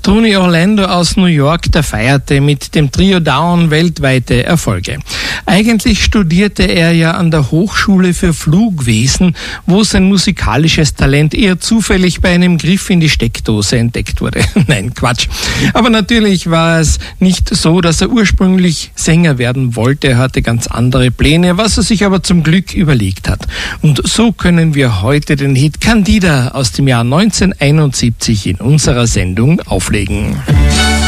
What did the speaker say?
Tony Orlando aus New York, der feierte mit dem Trio Down weltweite Erfolge. Eigentlich studierte er ja an der Hochschule für Flugwesen, wo sein musikalisches Talent eher zufällig bei einem Griff in die Steckdose entdeckt wurde. Nein, Quatsch. Aber natürlich war es nicht so, dass er ursprünglich Sänger werden wollte. Er hatte ganz andere Pläne, was er sich aber zum Glück überlegt hat. Und so können wir heute den Hit Candida aus dem Jahr 1971 in unserer Sendung auflegen.